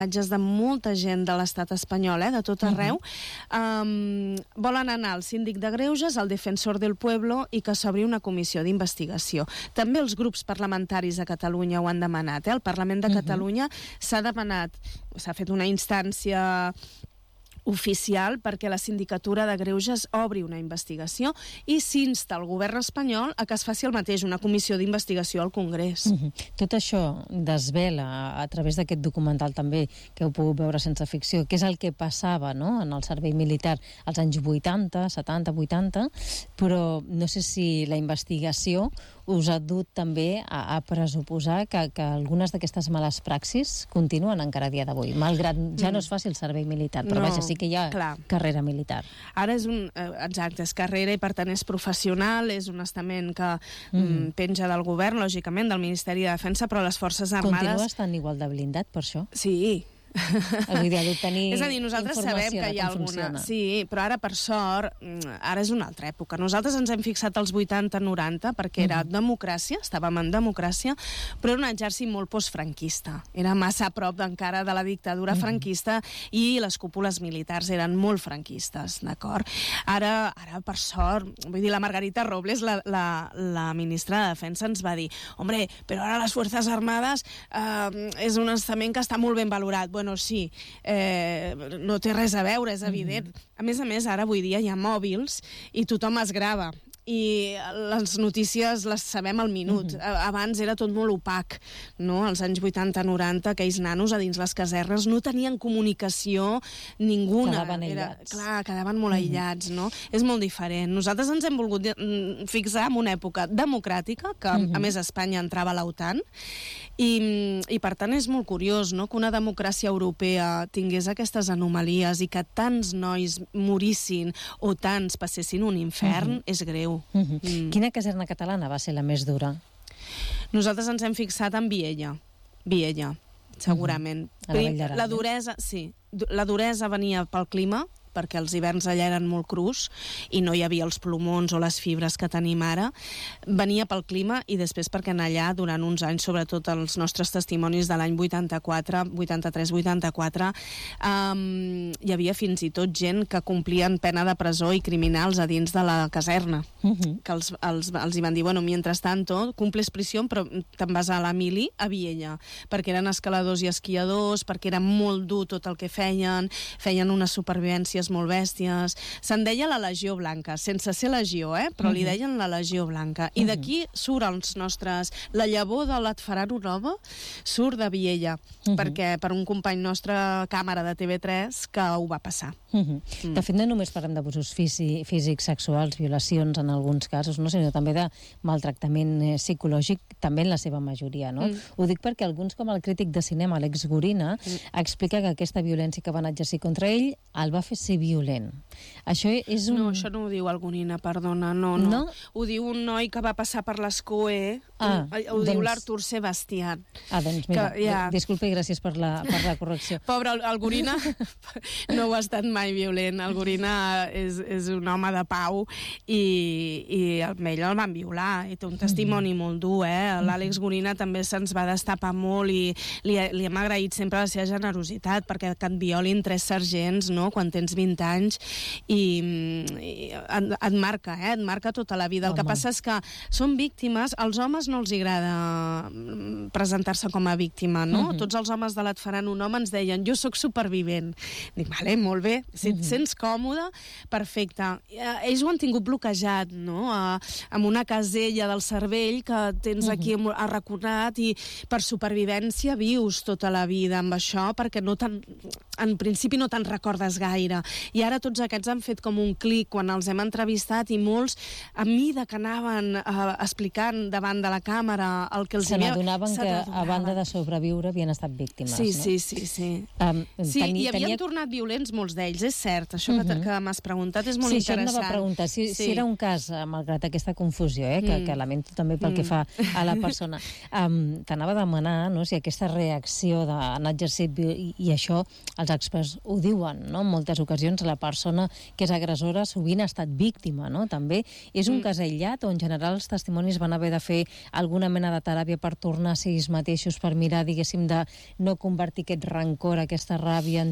de molta gent de l'estat espanyol, de tot arreu, volen anar al síndic de Greuges, al defensor del pueblo, i que s'obri una comissió d'investigació. També els grups parlamentaris a Catalunya ho han demanat. El Parlament de Catalunya s'ha fet una instància oficial perquè la Sindicatura de Greuges obri una investigació i s'insta al govern espanyol a que es faci el mateix, una comissió d'investigació al Congrés. Tot això desvela a través d'aquest documental també, que heu pogut veure sense ficció, que és el que passava, no?, en el servei militar als anys 80, 70, 80, però no sé si la investigació us ha dut també a pressuposar que algunes d'aquestes males praxis continuen encara a dia d'avui, malgrat ja no es faci el servei militar, però vaja, sí que hi ha carrera militar. Ara és exacte, és carrera i per tant és professional, és un estament que penja del govern, lògicament, del Ministeri de Defensa, però les Forces Armades... Continua estant igual de blindat, per això? Sí. És a dir, nosaltres sabem que hi ha alguna... Sí, però ara, per sort, ara és una altra època. Nosaltres ens hem fixat als 80-90 perquè era democràcia, estàvem en democràcia, però era un exèrcit molt postfranquista. Era massa a prop encara de la dictadura franquista i les cúpules militars eren molt franquistes, d'acord? Ara, per sort, vull dir, la Margarita Robles, la ministra de Defensa, ens va dir hombre, però ara les Fuerzas Armadas és un estament que està molt ben valorat. Bueno, sí, no té res a veure, és evident. A més, ara avui dia hi ha mòbils i tothom es grava. I les notícies les sabem al minut. Abans era tot molt opac, no? Als anys 80-90, aquells nanos a dins les casernes no tenien comunicació ninguna. Quedaven aïllats. Clar, quedaven molt aïllats, no? És molt diferent. Nosaltres ens hem volgut fixar en una època democràtica, que a més Espanya entrava a l'OTAN, i per tant és molt curiós, no?, que una democràcia europea tingués aquestes anomalies i que tants nois morissin o tants passessin un infern, és greu. Quina caserna catalana va ser la més dura? Nosaltres ens hem fixat en Viella, segurament. La duresa, sí, la duresa venia pel clima, perquè els hiverns allà eren molt crus i no hi havia els plomons o les fibres que tenim ara. Venia pel clima i després perquè allà, durant uns anys, sobretot els nostres testimonis de l'any 84, 83, 84, hi havia fins i tot gent que complien pena de presó i criminals a dins de la caserna, que els hi van dir, bueno, mientras tanto, cumples prisión, però te'n vas a la mili a Viella, perquè eren escaladors i esquiadors, perquè era molt dur tot el que feien unes supervivències molt bèsties. Se'n deia la Legió Blanca, sense ser legió, però li deien la Legió Blanca. I d'aquí surt els nostres... La llavor de l'Atfarano Nova surt de Viella, perquè per un company nostre, càmera de TV3, que ho va passar. De fet, no només parlem d'abusos físics, sexuals, violacions en alguns casos, no? Sinó també de maltractament psicològic, també en la seva majoria, no? Ho dic perquè alguns, com el crític de cinema, Àlex Gorina, explica que aquesta violència que van exercir contra ell el va fer ser violent. Això és un... No, això no ho diu el Gorina, perdona, no. Ho diu un noi que va passar per l'ESCOE, ho diu l'Artur Sebastián. Doncs mira, disculpa i gràcies per la correcció. Pobre, el Gorina no ho ha estat mai violent. El Gorina és un home de pau i amb ell el van violar i té un testimoni molt dur, L'Àlex Gorina també se'ns va destapar molt i li hem agraït sempre la seva generositat, perquè que et violin 3 sergents, no?, quan tens 20 anys, i et marca tota la vida. El que passa és que són víctimes, als homes no els agrada presentar-se com a víctima, no? Tots els homes de l'Atfarano Nova ens deien, jo sóc supervivent. Dic, vale, molt bé, si et sents còmode, perfecte. Ells ho han tingut bloquejat, no?, amb una casella del cervell que tens aquí arraconat, i per supervivència vius tota la vida amb això, perquè en principi no te'n recordes gaire. I ara tots aquests han fet com un clic quan els hem entrevistat, i molts, a mida que anaven explicant davant de la càmera el que els havia... Se n'adonaven que, a banda de sobreviure, havien estat víctimes, sí, no? Sí, i havien tornat violents molts d'ells, és cert. Això que m'has preguntat és molt interessant. Sí, això anava a preguntar. Si era un cas, malgrat aquesta confusió, que lamento també pel que fa a la persona, t'anava a demanar, no?, si aquesta reacció d'en exercit i això els experts ho diuen, no? En moltes ocasions la persona que és agressora sovint ha estat víctima, no? També és un cas aïllat o en general els testimonis van haver de fer alguna mena de teràpia per tornar a ser ells mateixos, per mirar, diguéssim, de no convertir aquest rancor, aquesta ràbia,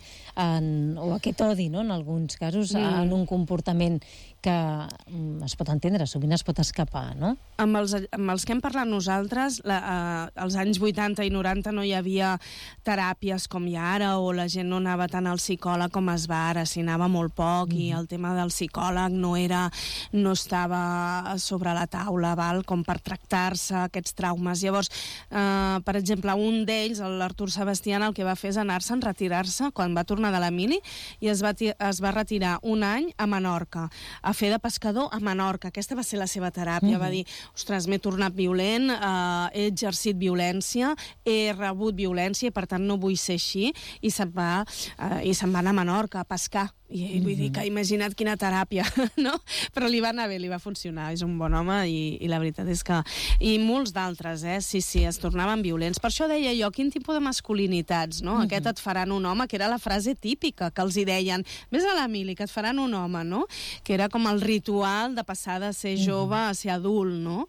o aquest odi, no? En alguns casos, en un comportament que es pot entendre, sovint es pot escapar, no? Amb els que hem parlat nosaltres, als anys 80 i 90 no hi havia teràpies com hi ha ara, o la gent no anava tant al psicòleg com es va ara, s'hi anava molt poc, i el tema del psicòleg no estava sobre la taula, com per tractar-se aquests traumes. Llavors, per exemple, un d'ells, l'Artur Sebastián, el que va fer és anar-se'n, retirar-se, quan va tornar de la mili, i es va retirar un any a Menorca, a fer de pescador a Menorca. Aquesta va ser la seva teràpia. Va dir, ostres, m'he tornat violent, he exercit violència, he rebut violència i per tant no vull ser així, i se'n va anar a Menorca a pescar. I vull dir que imagina't quina teràpia, no? Però li va anar bé, li va funcionar. És un bon home i la veritat és que... I molts d'altres, sí, es tornaven violents. Per això deia jo, quin tipus de masculinitats, no? Aquest et faran un home, que era la frase típica que els hi deien. Ves a la mili, que et faran un home, no? Que era com el ritual de passar de ser jove a ser adult, no?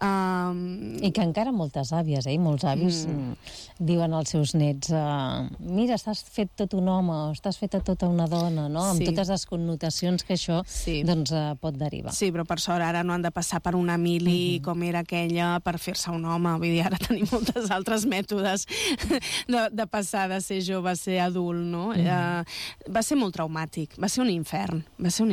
I que encara moltes àvies, molts avis diuen als seus nets mira, estàs fet tot un home, o estàs feta tota una dona, no? Amb totes les connotacions que això pot derivar. Sí, però per sort ara no han de passar per una mili com era aquella per fer-se un home. Vull dir, ara tenim moltes altres mètodes de passar de ser jove a ser adult, no? Va ser molt traumàtic, va ser un infern,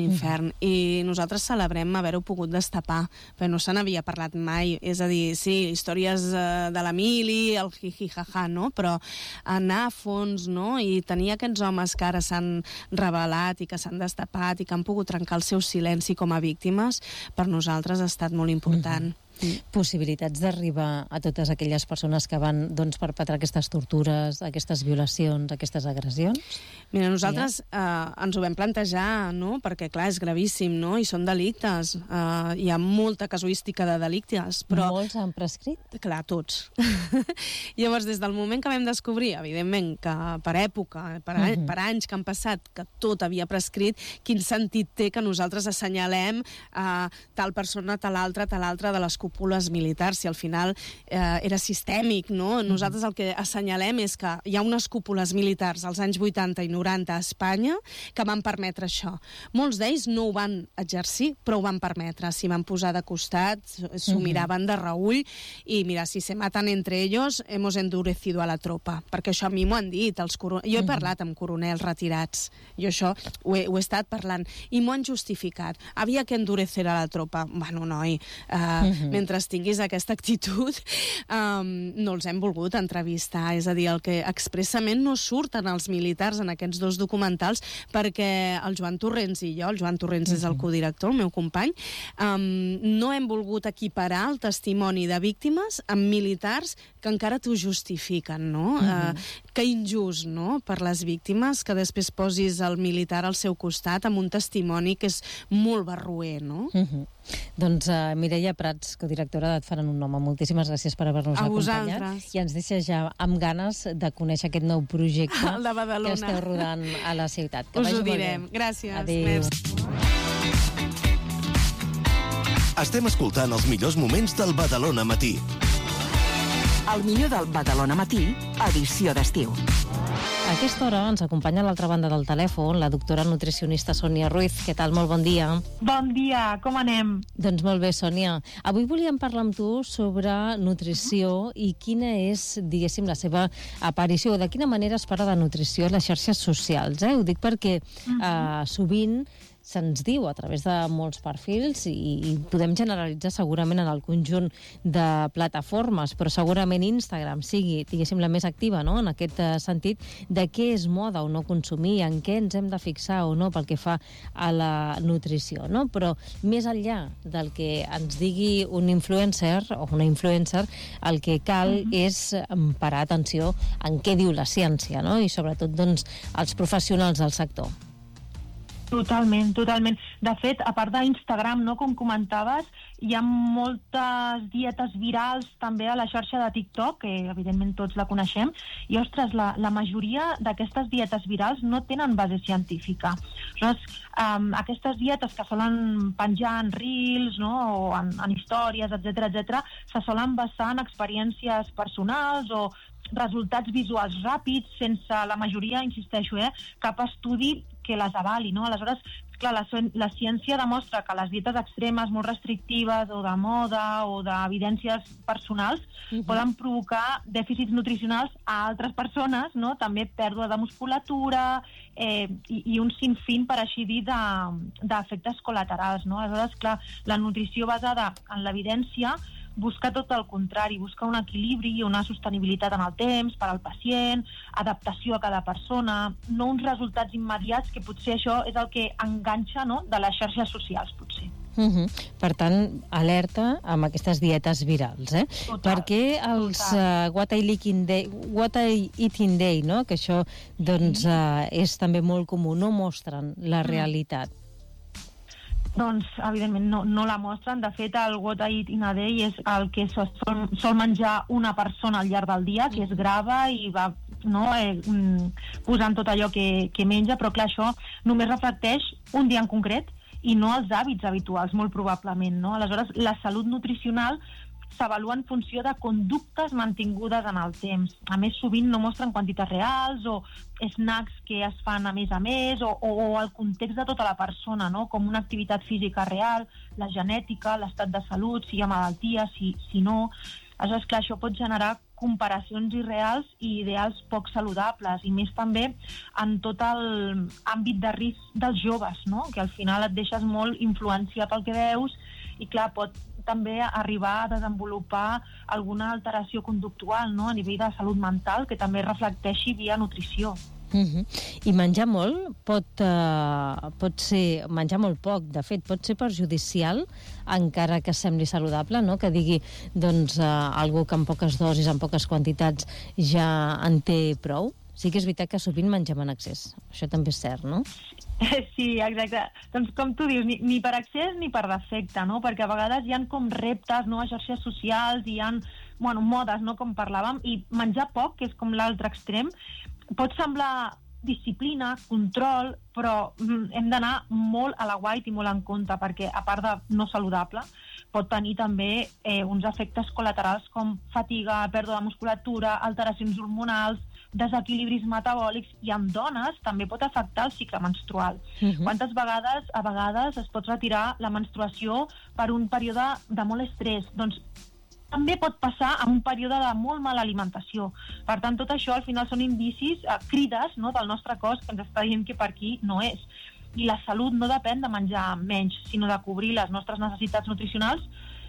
i nosaltres celebrem haver-ho pogut destapar, perquè no se n'havia parlat mai. És a dir, sí, històries de la mili, el jiji-jaja, no? Però anar a fons, no? I tenir aquests homes que ara s'han revelat i que s'han destapat i que han pogut trencar el seu silenci com a víctimes, per nosaltres ha estat molt important. Possibilitats d'arribar a totes aquelles persones que van perpetrar aquestes tortures, aquestes violacions, aquestes agressions? Mira, nosaltres ens ho vam plantejar, no? Perquè, clar, és gravíssim, no? I són delictes. Hi ha molta casuística de delictes, però... Molts han prescrit? Clar, tots. Llavors, des del moment que vam descobrir, evidentment, que per època, per anys que han passat, que tot havia prescrit, quin sentit té que nosaltres assenyalem tal persona, tal altra de les cúpules militars, si al final era sistèmic, no? Nosaltres el que assenyalem és que hi ha unes cúpules militars als anys 80 i 90 a Espanya que van permetre això. Molts d'ells no ho van exercir, però ho van permetre. S'hi van posar de costat, s'ho miraven de reüll, i mira, si se matan entre ellos, hemos endurecido a la tropa. Perquè això a mi m'ho han dit. Jo he parlat amb coronels retirats. Jo això ho he estat parlant. I m'ho han justificat. Havia que endurecer a la tropa. Bueno, noi, mentre tinguis aquesta actitud, no els hem volgut entrevistar. És a dir, el que expressament no surten els militars en aquests dos documentals, perquè el Joan Torrents i jo, el Joan Torrents és el codirector, el meu company, no hem volgut equiparar el testimoni de víctimes amb militars que encara t'ho justifiquen, no? Que injust, no?, per les víctimes, que després posis el militar al seu costat amb un testimoni que és molt barroer, no? Doncs Mireia Prats, codirectora d'Et faran un home, moltíssimes gràcies per haver-nos acompanyat, i ens deixa ja amb ganes de conèixer aquest nou projecte que esteu rodant a la ciutat. Us ho direm. Gràcies. Adéu. Estem escoltant els millors moments del Badalona Matí. El millor del Badalona Matí, edició d'estiu. A aquesta hora ens acompanya a l'altra banda del telèfon la doctora nutricionista Sònia Ruiz. Què tal? Molt bon dia. Bon dia, com anem? Doncs molt bé, Sònia. Avui volíem parlar amb tu sobre nutrició i quina és, diguéssim, la seva aparició, de quina manera es parla de nutrició a les xarxes socials. Ho dic perquè sovint se'ns diu a través de molts perfils i podem generalitzar segurament en el conjunt de plataformes, però segurament Instagram sigui, diguéssim, la més activa, no?, en aquest sentit, de què és moda o no consumir, en què ens hem de fixar o no pel que fa a la nutrició, no? Però més enllà del que ens digui un influencer o una influencer, el que cal és parar atenció en què diu la ciència, no?, i sobretot, doncs, els professionals del sector. Totalment, totalment. De fet, a part d'Instagram, no, com comentaves, hi ha moltes dietes virals també a la xarxa de TikTok, que evidentment tots la coneixem, i, ostres, la majoria d'aquestes dietes virals no tenen base científica. Aleshores, aquestes dietes que solen penjar en reels, no, o en històries, etc., se solen basar en experiències personals o resultats visuals ràpids, sense la majoria, insisteixo, cap estudi que les avali, no? Aleshores, clar, la ciència demostra que les dietes extremes, molt restrictives, o de moda, o d'evidències personals, poden provocar dèficits nutricionals a altres persones, no? També pèrdua de musculatura i un sinfín, per així dir, d'efectes col·laterals, no? Aleshores, clar, la nutrició basada en l'evidència busca tot el contrari, busca un equilibri i una sostenibilitat en el temps per al pacient, adaptació a cada persona, no uns resultats immediats, que potser això és el que enganxa, no?, de les xarxes socials, potser. Per tant, alerta amb aquestes dietes virals, Total, perquè els What I Eating Day, no?, que això doncs, és també molt comú, no mostren la realitat. Doncs, evidentment, no la mostren. De fet, el What I Eat in a Day és el que sol menjar una persona al llarg del dia, que es grava i va, no, posant tot allò que menja, però clar, això només reflecteix un dia en concret i no els hàbits habituals, molt probablement, no? Aleshores, la salut nutricional s'avalua en funció de conductes mantingudes en el temps. A més, sovint no mostren quantitats reals o snacks que es fan a més, o el context de tota la persona, no?, com una activitat física real, la genètica, l'estat de salut, si hi ha malaltia, si no. Aleshores, clar, això pot generar comparacions irreals i ideals poc saludables, i més també en tot l'àmbit de risc dels joves, no?, que al final et deixes molt influenciar pel que veus i, clar, pot també arribar a desenvolupar alguna alteració conductual, no?, a nivell de salut mental, que també reflecteixi via nutrició. I menjar molt pot ser, menjar molt poc, de fet, pot ser perjudicial, encara que sembli saludable, no?, que digui, doncs, algú que en poques dosis, en poques quantitats, ja en té prou. Sí que és veritat que sovint mengem en excés. Això també és cert, no? Sí, exacte. Doncs com tu dius, ni per excés ni per defecte, no? Perquè a vegades hi ha com reptes, no?, a xarxes socials, hi ha, modes, no?, com parlàvem, i menjar poc, que és com l'altre extrem, pot semblar disciplina, control, però hem d'anar molt a l'aguait i molt en compte, perquè a part de no saludable, pot tenir també uns efectes col·laterals com fatiga, pèrdua de musculatura, alteracions hormonals, desequilibris metabòlics, i en dones també pot afectar el cicle menstrual. Quantes vegades, a vegades, es pot retirar la menstruació per un període de molt estrès? Doncs també pot passar en un període de molt mala alimentació. Per tant, tot això al final són indicis, crides, no?, del nostre cos, que ens està dient que per aquí no és. I la salut no depèn de menjar menys, sinó de cobrir les nostres necessitats nutricionals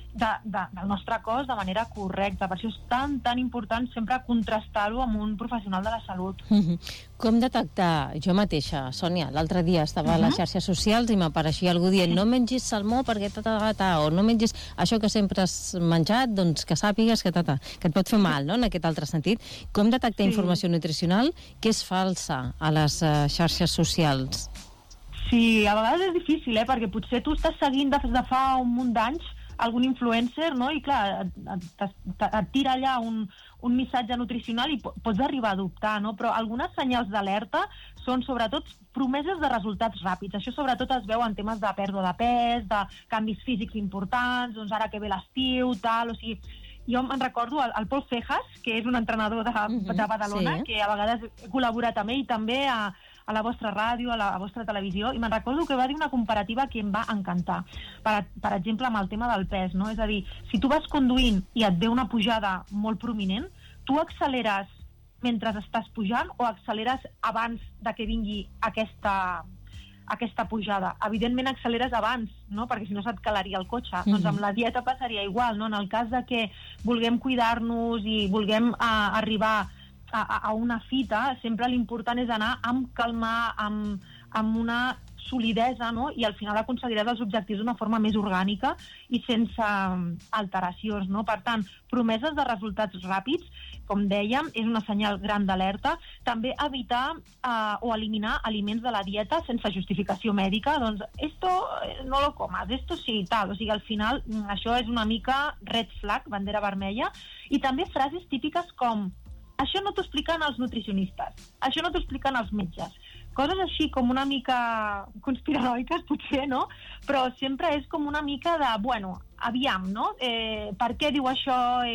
del nostre cos de manera correcta. Per això és tan important sempre contrastar-ho amb un professional de la salut. Com detectar? Jo mateixa, Sònia, l'altre dia estava a les xarxes socials i m'apareixia algú dient no mengis salmó perquè o no mengis això que sempre has menjat, doncs que sàpigues que et pot fer mal, no?, en aquest altre sentit. Com detectar informació nutricional que és falsa a les xarxes socials? Sí, a vegades és difícil, perquè potser tu estàs seguint des de fa un munt d'anys algun influencer, no?, i clar, et tira allà un missatge nutricional i pots arribar a dubtar, no? Però algunes senyals d'alerta són sobretot promeses de resultats ràpids. Això sobretot es veu en temes de pèrdua de pes, de canvis físics importants, doncs ara que ve l'estiu, tal, o sigui... Jo me'n recordo el Pol Cejas, que és un entrenador de Badalona, sí, que a vegades he col·laborat amb ell també a la vostra ràdio, a la vostra televisió, i me'n recordo que va dir una comparativa que em va encantar. Per exemple, amb el tema del pes, no? És a dir, si tu vas conduint i et ve una pujada molt prominent, tu acceleres mentre estàs pujant o acceleres abans de que vingui aquesta pujada? Evidentment acceleres abans, no?, perquè si no se't calaria el cotxe. Doncs amb la dieta passaria igual, no? En el cas de que vulguem cuidar-nos i vulguem arribar a una fita, sempre l'important és anar amb calma, amb una solidesa, no?, i al final aconseguiràs els objectius d'una forma més orgànica i sense alteracions, no? Per tant, promeses de resultats ràpids, com dèiem, és una senyal gran d'alerta. També evitar o eliminar aliments de la dieta sense justificació mèdica. Doncs, esto no lo comas, esto sí, tal. O sigui, al final, això és una mica red flag, bandera vermella. I també frases típiques com això no t'ho expliquen els nutricionistes, això no t'ho expliquen els metges. Coses així com una mica conspiranoiques, potser, no? Però sempre és com una mica de, bueno, aviam, no? Per què diu això?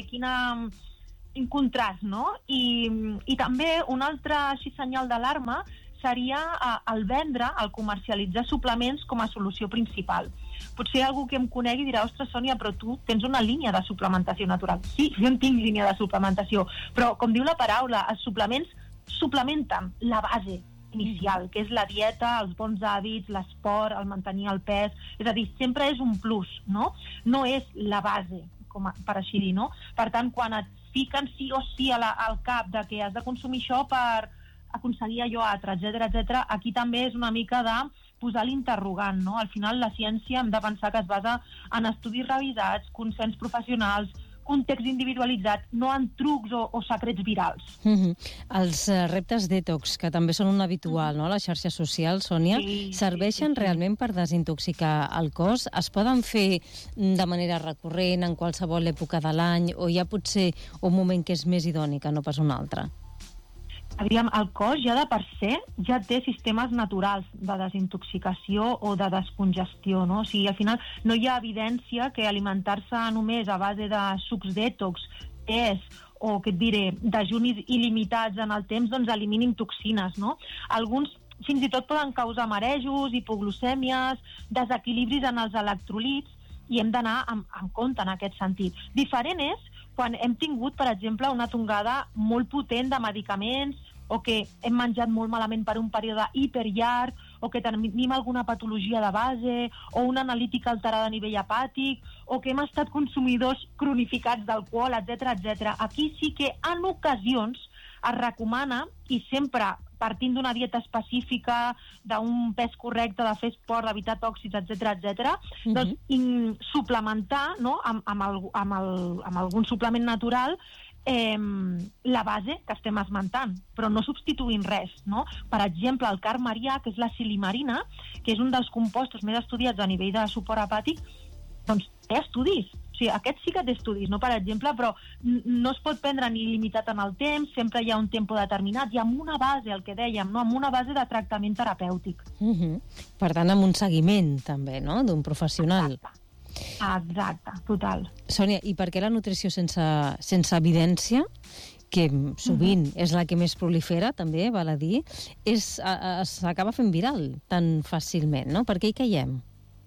Quin contrast, no? I també un altre així senyal d'alarma seria el vendre, el comercialitzar suplements com a solució principal. Potser algú que em conegui dirà, ostres, Sònia, però tu tens una línia de suplementació natural. Sí, jo en tinc línia de suplementació, però, com diu la paraula, els suplements suplementen la base inicial, que és la dieta, els bons hàbits, l'esport, el mantenir el pes. És a dir, sempre és un plus, no? No és la base, per així dir, no? Per tant, quan et fiquen sí o sí al cap de que has de consumir això per aconseguir allò altre, etc., aquí també és una mica de posar l'interrogant, no? Al final la ciència hem de pensar que es basa en estudis revisats, consens professionals, context individualitzat, no en trucs o secrets virals. Els reptes detox, que també són un habitual, no?, a les xarxes socials, Sònia, serveixen realment per desintoxicar el cos? Es poden fer de manera recurrent en qualsevol època de l'any, o hi ha potser un moment que és més idoni que no pas un altre? Aviam, el cos ja de per se ja té sistemes naturals de desintoxicació o de descongestió, no? O sigui, al final no hi ha evidència que alimentar-se només a base de sucs detox, tés o, què et diré, dejunis il·limitats en el temps, doncs eliminin toxines, no? Alguns fins i tot poden causar marejos, hipoglucèmies, desequilibris en els electrolits, i hem d'anar en compte en aquest sentit. Diferent és quan hem tingut, per exemple, una tongada molt potent de medicaments o que hem menjat molt malament per un període hiperllarg o que tenim alguna patologia de base o una analítica alterada a nivell hepàtic o que hem estat consumidors cronificats d'alcohol, etc. Aquí sí que en ocasions es recomana, i sempre partint d'una dieta específica, d'un pes correcte, de fer esport, d'evitar tòxics, etc., doncs suplementar, no?, amb algun suplement natural la base que estem esmentant, però no substituint res, no? Per exemple, el carn marià, que és la silimarina, que és un dels compostos més estudiats a nivell de suport hepàtic, doncs té estudis. O sigui, aquest sí que té estudis, no? Per exemple, però no es pot prendre ni limitat en el temps, sempre hi ha un tempo determinat, i amb una base, el que dèiem, no? Amb una base de tractament terapèutic. Per tant, amb un seguiment, també, no?, d'un professional. Exacte, total. Sònia, i per què la nutrició sense evidència, que sovint és la que més prolifera, també, val a dir, s'acaba fent viral tan fàcilment, no? Per què hi caiem?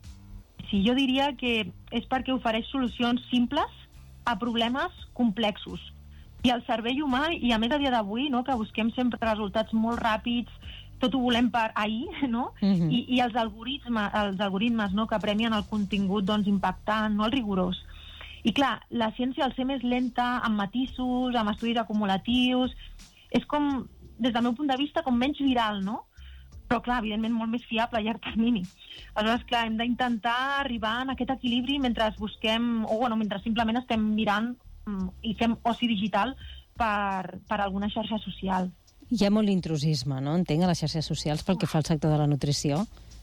Sí, jo diria que és perquè ofereix solucions simples a problemes complexos. I el cervell humà, i a més a dia d'avui, no, que busquem sempre resultats molt ràpids, tot ho volem per ahir, no? I els algoritmes, no, que premien el contingut, doncs, impactant, no el rigorós. I clar, la ciència al ser més lenta, amb matisos, amb estudis acumulatius, és com, des del meu punt de vista, com menys viral, no? Però, clar, evidentment molt més fiable a llarg termini. Aleshores, clar, hem d'intentar arribar a aquest equilibri mentre busquem, o bueno, mentre simplement estem mirant i fem oci digital per alguna xarxa social. Hi ha molt intrusisme, no?, entenc, a les xarxes socials pel que fa al sector de la nutrició.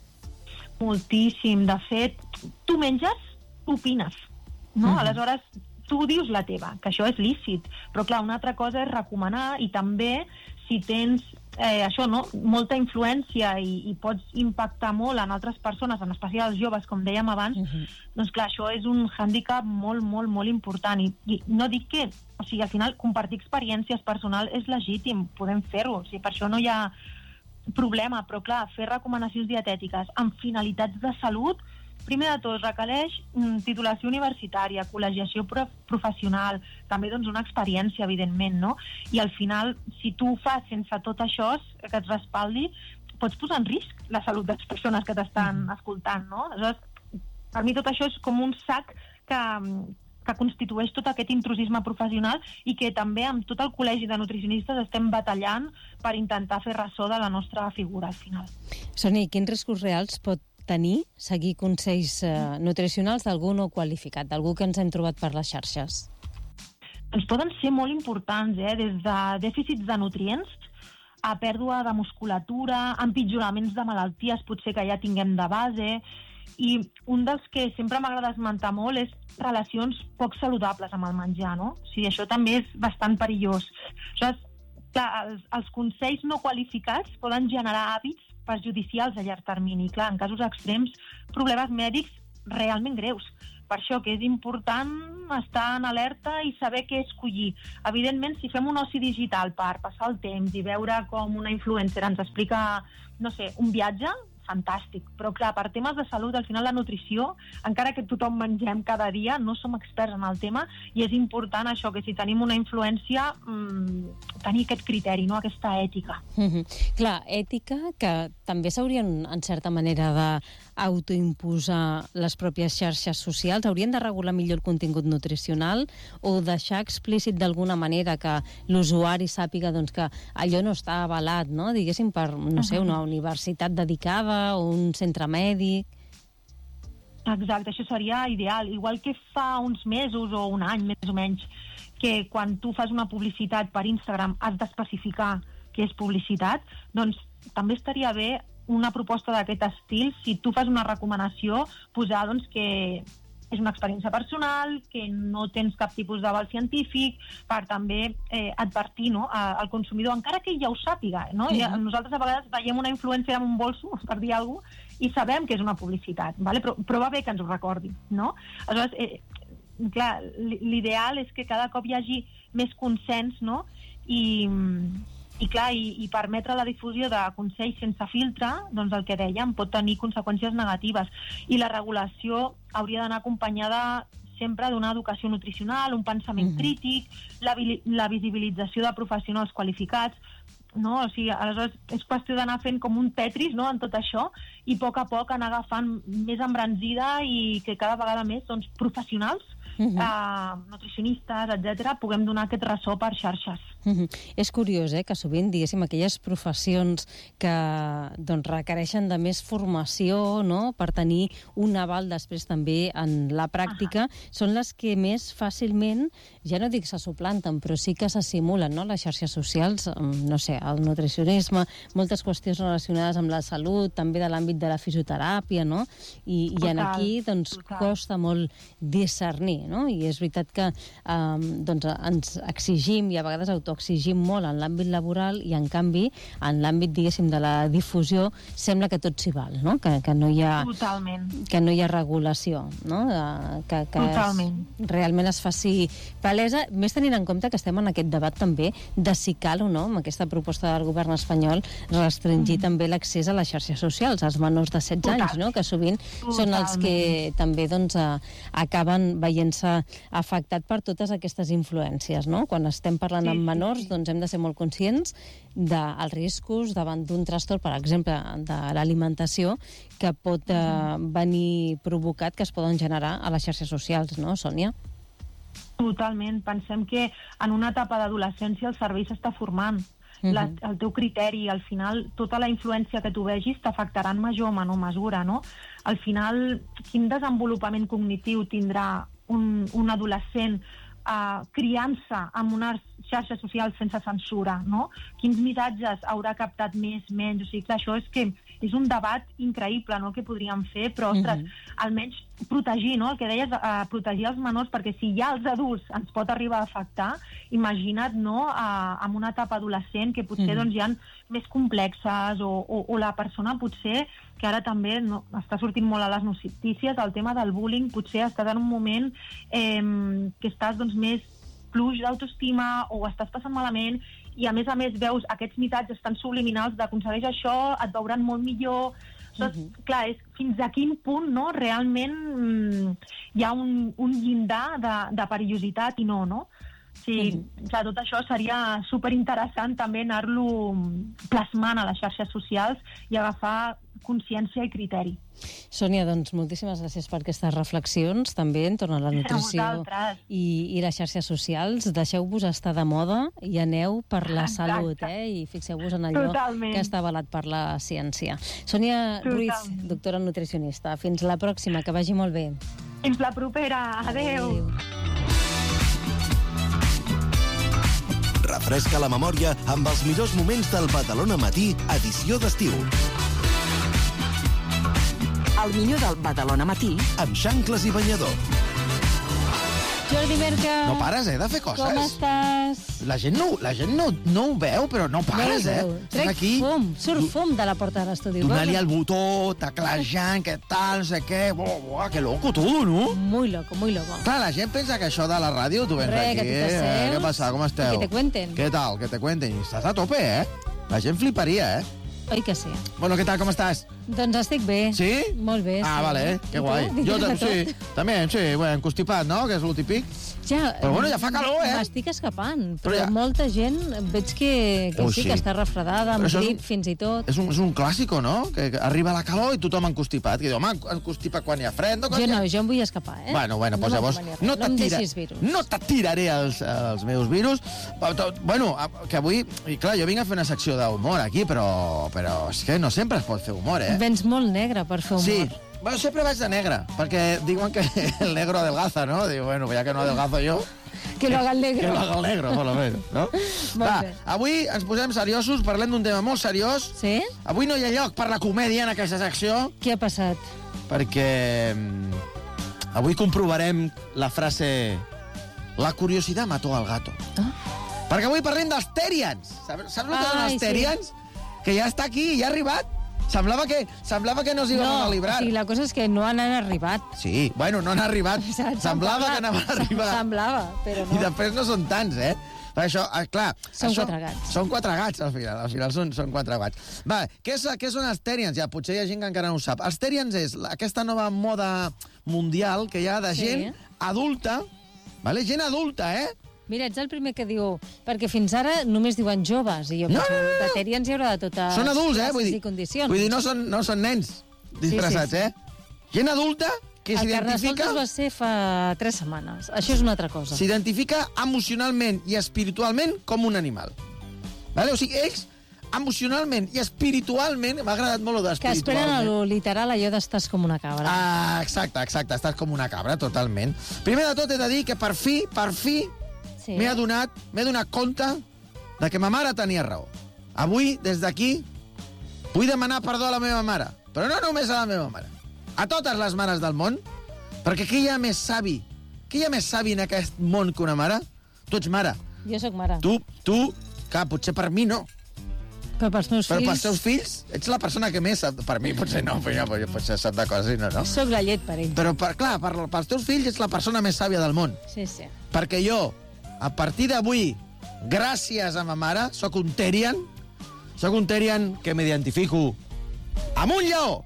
Moltíssim. De fet, tu menges, opines, no? Aleshores, tu dius la teva, que això és lícit. Però, clar, una altra cosa és recomanar, i també, si tens això, no?, molta influència i pots impactar molt en altres persones, en especial els joves, com dèiem abans, doncs clar, això és un hàndicap molt, molt, molt important. I no dic que, o sigui, al final, compartir experiències personals és legítim, podem fer-ho, o sigui, per això no hi ha problema, però clar, fer recomanacions dietètiques amb finalitats de salut, primer de tot, requereix titulació universitària, col·legiació professional, també doncs una experiència, evidentment, no? I al final, si tu ho fas sense tot això que et respaldi, pots posar en risc la salut de les persones que t'estan escoltant, no? Aleshores, per mi tot això és com un sac que constitueix tot aquest intrusisme professional i que també amb tot el col·legi de nutricionistes estem batallant per intentar fer ressò de la nostra figura al final. Sònia, quins riscos reals pot tenir seguir consells nutricionals d'algú no qualificat, d'algú que ens hem trobat per les xarxes? doncs poden ser molt importants, des de dèficits de nutrients a pèrdua de musculatura, empitjoraments de malalties potser que ja tinguem de base, i un dels que sempre m'agrada esmentar molt és relacions poc saludables amb el menjar, no? O sigui, això també és bastant perillós. Aleshores, clar, els consells no qualificats poden generar hàbits perjudicials a llarg termini. Clar, en casos extrems, problemes mèdics realment greus. Per això que és important estar en alerta i saber què escollir. Evidentment, si fem un oci digital per passar el temps i veure com una influencer ens explica, no sé, un viatge, fantàstic. Però, clar, per temes de salut, al final la nutrició, encara que tothom mengem cada dia, no som experts en el tema i és important això, que si tenim una influència, tenir aquest criteri, no? Aquesta ètica. Clar, ètica que també s'haurien, en certa manera, d'autoimposar les pròpies xarxes socials. Haurien de regular millor el contingut nutricional o deixar explícit d'alguna manera que l'usuari sàpiga doncs, que allò no està avalat, no? Diguéssim, per, no sé, una universitat dedicada o un centre mèdic. Exacte, això seria ideal. Igual que fa uns mesos o un any, més o menys, que quan tu fas una publicitat per Instagram has d'especificar què és publicitat, doncs també estaria bé una proposta d'aquest estil, si tu fas una recomanació, posar doncs, que és una experiència personal, que no tens cap tipus d'aval científic, per també advertir, no, al consumidor, encara que ell ja ho sàpiga. No? Nosaltres a vegades veiem una influencer amb un bolso, per dir alguna cosa, i sabem que és una publicitat, vale? Però va bé que ens ho recordi. No? Aleshores, clar, l'ideal és que cada cop hi hagi més consens, no? I clar, i permetre la difusió de consells sense filtre, doncs el que dèiem, pot tenir conseqüències negatives. I la regulació hauria d'anar acompanyada sempre d'una educació nutricional, un pensament crític, la visibilització de professionals qualificats, no? O sigui, aleshores és qüestió d'anar fent com un Tetris, no?, en tot això, i a poc anar agafant més embranzida i que cada vegada més doncs, professionals, nutricionistes, etc., puguem donar aquest ressò per xarxes. És curiós, que sovint, diguéssim, aquelles professions que doncs, requereixen de més formació, no?, per tenir un aval després també en la pràctica, són les que més fàcilment, ja no dic se suplanten, però sí que s'assimulen, no?, les xarxes socials, no sé, el nutricionisme, moltes qüestions relacionades amb la salut, també de l'àmbit de la fisioteràpia, no?, i en aquí doncs, costa molt discernir, no? I és veritat que doncs, ens exigim i a vegades autoexigim molt en l'àmbit laboral i, en canvi, en l'àmbit, diguéssim, de la difusió, sembla que tot s'hi val, no? Que no hi ha... Totalment. Que no hi ha regulació, no? Que realment es faci palesa, més tenint en compte que estem en aquest debat també de si cal o no, amb aquesta proposta del govern espanyol, restringir també l'accés a les xarxes socials, als menors de 16 anys, no? Que sovint són els que també doncs, acaben veient-se afectat per totes aquestes influències, no? Quan estem parlant amb menors, doncs hem de ser molt conscients dels riscos davant d'un trastorn, per exemple, de l'alimentació, que pot venir provocat, que es poden generar a les xarxes socials, no, Sònia? Totalment. Pensem que en una etapa d'adolescència el cervell s'està formant. El teu criteri, al final, tota la influència que tu vegis t'afectarà en major o menor mesura, no? Al final, quin desenvolupament cognitiu tindrà un adolescent criant-se amb unes xarxes socials sense censura, no? Quins missatges haurà captat més, menys? O sigui, clar, això és un debat increïble, no?, que podríem fer, però, ostres, almenys protegir, no?, el que deies, protegir els menors, perquè si ja els adults ens pot arribar a afectar, imagina't, no?, amb una etapa adolescent que potser doncs, hi ha més complexes o la persona potser, que ara també està sortint molt a les notícies, el tema del bullying, potser estàs en un moment que estàs doncs, més fluix d'autoestima o estàs passant malament i a més veus aquests missatges tan subliminals d'aconsegueix això, et veuran molt millor. Clar, és fins a quin punt, no?, realment hi ha un llindar de perillositat i no? Sí, clar, tot això seria superinteressant també anar-lo plasmant a les xarxes socials i agafar consciència i criteri. Sònia, doncs moltíssimes gràcies per aquestes reflexions, també entorn a la nutrició i les xarxes socials. Deixeu-vos estar de moda i aneu per la salut, i fixeu-vos en allò que està avalat per la ciència. Sònia Ruiz, doctora nutricionista. Fins la pròxima, que vagi molt bé. Fins la propera. Adéu. Refresca la memòria amb els millors moments del Badalona Matí, edició d'estiu. El millor del Badalona Matí Amb xancles i banyador. Jordi Merca. No pares, de fer coses. Com estàs? La gent no ho veu, però no pares, Trec fum, surt fum de la porta de l'estudi. Donant-li al botó, teclejant, què tal, no sé què... Buah, que loco, todo, no? Muy loco, muy loco. Clar, la gent pensa que això de la ràdio, tu vens aquí... Que tu t'asseus. Què passa, com esteu? Que te cuenten. Què tal, que te cuenten? I estàs a tope, La gent fliparia, Oi que sí? Bueno, què tal, com estàs? Doncs estic bé. Sí? Molt bé, sí. Vale, que guai. Jo sí, també, bueno, constipat, no?, que és lo típic. Ja, però bueno, ja fa calor, M'estic escapant, però ja... molta gent veig que sí, que està refredada, amb grip, fins i tot. És un clàssico, no?, que arriba la calor i tothom enconstipat. Que diu, home, enconstipat quan hi ha fred. No, jo em vull escapar, Bueno, doncs llavors no t'atiraré els meus virus. Bueno, que avui, clar, jo vinc a fer una secció d'humor aquí, però és que no sempre es pot fer humor, Vens molt negre per fer humor. Sí. Bueno, sempre vaig de negre, perquè diuen que el negro adelgaza, ¿no? Digo, bueno, ya que no adelgazo yo... Que lo haga el negro. Que lo haga el negro, por lo menos, no? Va, avui ens posem seriosos, parlem d'un tema molt seriós. Sí? Avui no hi ha lloc per la comèdia en aquesta secció. Què ha passat? Perquè avui comprovarem la frase la curiositat mató al gato. Perquè avui parlem dels Terians. Saps el que són els Terians? Que ja està aquí, ja ha arribat. Semblava que no s'hi van a librar. O sigui, la cosa és que no han arribat. Sí, bueno, no han arribat. Semblava que anaven a arribar. Semblava, però no. I després no són tants, Per això, clar... Són 4 gats. Són 4 gats, al final són 4 gats. Va, què són els Terians? Ja, potser hi ha gent que encara no ho sap. Els Terians és aquesta nova moda mundial que hi ha de gent adulta, vale? Gent adulta, Mira, ets el primer que diu... Perquè fins ara només diuen joves, i jo penso, de Terians hi haurà de totes són adults, classes i condicions. Vull dir, no són nens disfressats, Gent adulta que s'identifica... El Carnestoltes va ser fa 3 setmanes. Això és una altra cosa. S'identifica emocionalment i espiritualment com un animal. Vale? O sigui, ells emocionalment i espiritualment, m'ha agradat molt lo d'espiritualment. Que esperen a lo literal allò d'estàs com una cabra. Exacte, estàs com una cabra, totalment. Primer de tot he de dir que per fi, m'he adonat compte de que ma mare tenia raó. Avui, des d'aquí, vull demanar perdó a la meva mare. Però no només a la meva mare. A totes les mares del món. Perquè qui hi ha més savi? Qui hi ha més savi en aquest món que una mare? Tu ets mare. Jo sóc mare. Tu, clar, potser per mi no. Però pels meus fills... Però pels teus fills ets la persona que més sap... Per mi potser no, però potser sap de coses i no. Soc la llet per ells. Però, clar, pels teus fills ets la persona més sàvia del món. Sí. Perquè jo, a partir d'avui, gràcies a ma mare, sóc un Terian que m'identifico amb un lleó.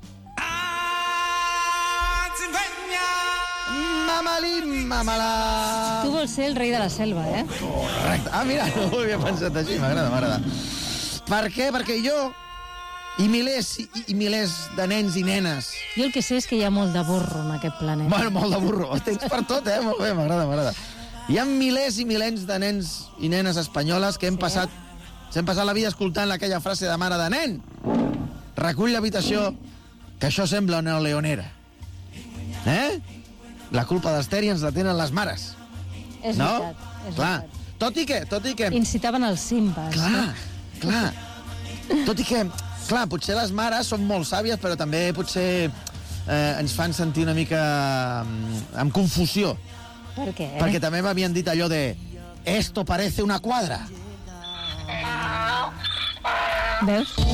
Mamalí. Tu vols ser el rei de la selva, Correcte. Mira, no ho havia pensat així, m'agrada. Per què? Perquè jo i milers de nens i nenes... Jo el que sé és que hi ha molt de burro en aquest planeta. Bueno, molt de burro. Tens per tot, Molt bé, m'agrada. Hi ha milers i milers de nens i nenes espanyoles que s'hem passat la vida escoltant aquella frase de mare de nen. Recull l'habitació, que això sembla una leonera. La culpa dels Terians la tenen les mares. És veritat. Clar. Tot i que... Incitaven els Simbas. Clar. Tot i que, clar, potser les mares són molt sàvies, però també potser ens fan sentir una mica amb confusió. Per què? Perquè també m'havien dit allò de esto parece una cuadra. Veus?